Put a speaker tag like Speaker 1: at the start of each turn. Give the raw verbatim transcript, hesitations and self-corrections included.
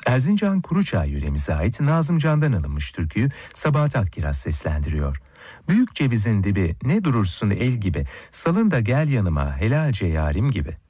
Speaker 1: Erzincan Kuruçay yöremize ait Nazım Can'dan alınmış türküyü Sabahat Akkiraz seslendiriyor. Büyük cevizin dibi ne durursun el gibi, salın da gel yanıma helalce yarim gibi.